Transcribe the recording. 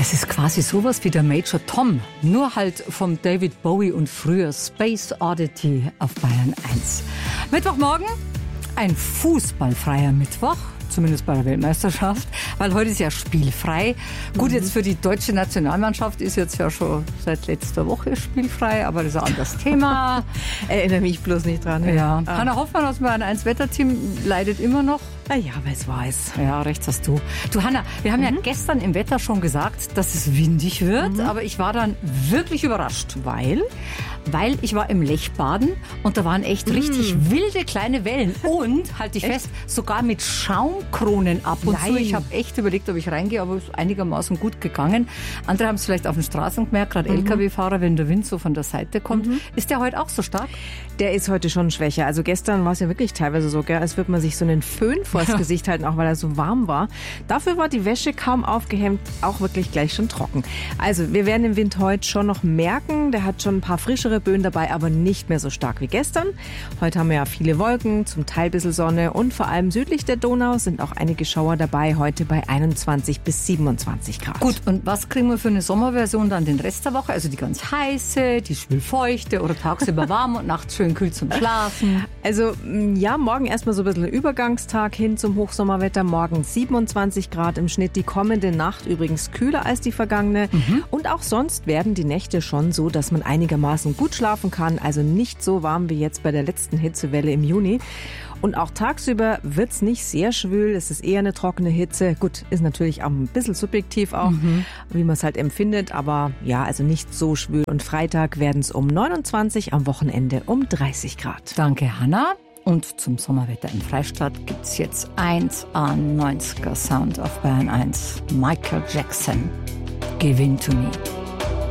Das ist quasi sowas wie der Major Tom, nur halt vom David Bowie und früher Space Oddity auf Bayern 1. Mittwochmorgen, ein fußballfreier Mittwoch. Zumindest bei der Weltmeisterschaft, weil heute ist ja spielfrei. Gut, jetzt für die deutsche Nationalmannschaft ist jetzt ja schon seit letzter Woche spielfrei, aber das ist ein anderes Thema. Erinnere mich bloß nicht dran. Ja. Hanna Hoffmann aus dem Bayern 1 Wetterteam leidet immer noch. Ja, wer es weiß. Ja, recht hast du. Du Hanna, wir haben ja gestern im Wetter schon gesagt, dass es windig wird, aber ich war dann wirklich überrascht. Weil ich war im Lechbaden und da waren echt richtig wilde kleine Wellen und, halte ich fest, sogar mit Schaumkronen ab und zu. Ich habe echt überlegt, ob ich reingehe, aber es ist einigermaßen gut gegangen. Andere haben es vielleicht auf den Straßen gemerkt, gerade LKW-Fahrer, wenn der Wind so von der Seite kommt. Ist der heute auch so stark? Der ist heute schon schwächer. Also gestern war es ja wirklich teilweise so, als würde man sich so einen Föhn vors Gesicht halten, auch weil er so warm war. Dafür war die Wäsche kaum aufgehängt, auch wirklich gleich schon trocken. Also wir werden den Wind heute schon noch merken. Der hat schon ein paar frischere Böen dabei, aber nicht mehr so stark wie gestern. Heute haben wir ja viele Wolken, zum Teil ein bisschen Sonne und vor allem südlich der Donau sind auch einige Schauer dabei, heute bei 21 bis 27 Grad. Gut, und was kriegen wir für eine Sommerversion dann den Rest der Woche? Also die ganz heiße, die schwülfeuchte oder tagsüber warm und nachts schön kühl zum Schlafen? Also ja, morgen erstmal so ein bisschen Übergangstag hin zum Hochsommerwetter. Morgen 27 Grad im Schnitt, die kommende Nacht übrigens kühler als die vergangene. Und auch sonst werden die Nächte schon so, dass man einigermaßen gut schlafen kann. Also nicht so warm wie jetzt bei der letzten Hitzewelle im Juni. Und auch tagsüber wird's nicht sehr schwül, es ist eher eine trockene Hitze. Gut, ist natürlich auch ein bisschen subjektiv auch, wie man es halt empfindet, aber ja, also nicht so schwül. Und Freitag werden es um 29, am Wochenende um 30 Grad. Danke, Hanna. Und zum Sommerwetter in Freistadt gibt's jetzt 1A90er Sound auf Bayern 1. Michael Jackson, Give In To Me.